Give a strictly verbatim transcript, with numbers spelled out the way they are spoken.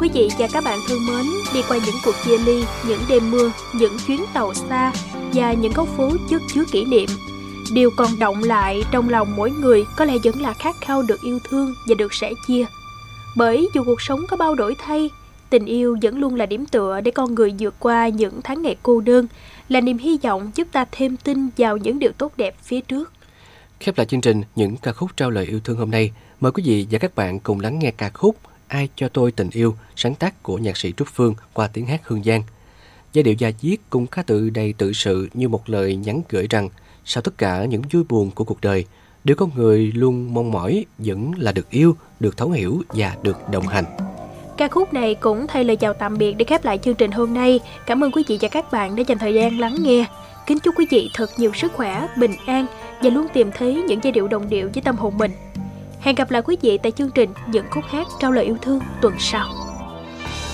quý vị và các bạn thân mến, đi qua những cuộc chia ly, những đêm mưa, những chuyến tàu xa và những góc phố chất chứa kỷ niệm, điều còn đọng lại trong lòng mỗi người có lẽ vẫn là khát khao được yêu thương và được sẻ chia. Bởi dù cuộc sống có bao đổi thay, tình yêu vẫn luôn là điểm tựa để con người vượt qua những tháng ngày cô đơn, là niềm hy vọng giúp ta thêm tin vào những điều tốt đẹp phía trước. Khép lại chương trình những ca khúc trao lời yêu thương hôm nay, mời quý vị và các bạn cùng lắng nghe ca khúc Ai cho tôi tình yêu, sáng tác của nhạc sĩ Trúc Phương qua tiếng hát Hương Giang. Giai điệu da diết cùng ca từ đầy tự sự như một lời nhắn gửi rằng sau tất cả những vui buồn của cuộc đời, điều con người luôn mong mỏi vẫn là được yêu, được thấu hiểu và được đồng hành. Ca khúc này cũng thay lời chào tạm biệt để khép lại chương trình hôm nay. Cảm ơn quý vị và các bạn đã dành thời gian lắng nghe. Kính chúc quý vị thật nhiều sức khỏe, bình an và luôn tìm thấy những giai điệu đồng điệu với tâm hồn mình. Hẹn gặp lại quý vị tại chương trình Những khúc hát trao lời yêu thương tuần sau.